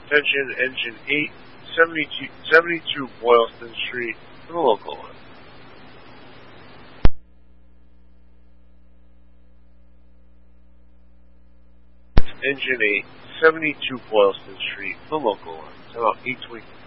Attention, engine 872 Boylston Street for the local line. Engine 872 Boylston Street for the local line. It's about 8:20.